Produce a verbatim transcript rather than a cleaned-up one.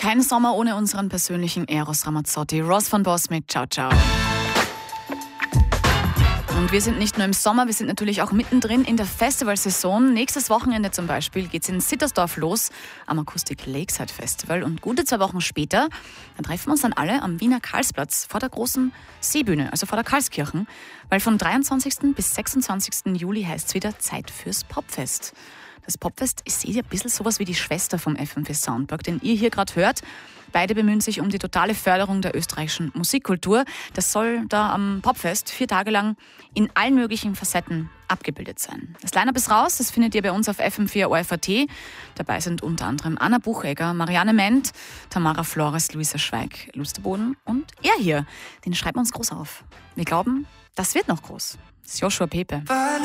Kein Sommer ohne unseren persönlichen Eros Ramazzotti. Ross von Boss mit Ciao Ciao. Und wir sind nicht nur im Sommer, wir sind natürlich auch mittendrin in der Festivalsaison. Nächstes Wochenende zum Beispiel geht es in Sittersdorf los am Acoustic Lakeside Festival. Und gute zwei Wochen später, dann treffen wir uns dann alle am Wiener Karlsplatz vor der großen Seebühne, also vor der Karlskirchen. Weil von dreiundzwanzigsten bis sechsundzwanzigsten Juli heißt es wieder Zeit fürs Popfest. Das Popfest ist eh ein bisschen sowas wie die Schwester vom F M V Soundpark, den ihr hier gerade hört. Beide bemühen sich um die totale Förderung der österreichischen Musikkultur. Das soll da am Popfest vier Tage lang in allen möglichen Facetten abgebildet sein. Das Line-Up ist raus, das findet ihr bei uns auf F M vier O R F A T. Dabei sind unter anderem Anna Buchegger, Marianne Ment, Tamara Flores, Luisa Schweig, Lusterboden und er hier. Den schreiben wir uns groß auf. Wir glauben, das wird noch groß. Das ist Joshua Pepe.